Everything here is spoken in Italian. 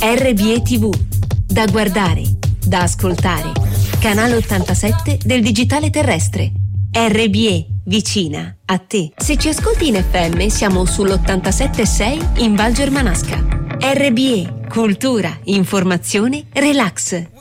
RBE TV, da guardare, da ascoltare. Canale 87 del digitale terrestre. RBE, vicina a te. Se ci ascolti in FM siamo sull'87.6 in Val Germanasca. RBE, cultura, informazione, relax.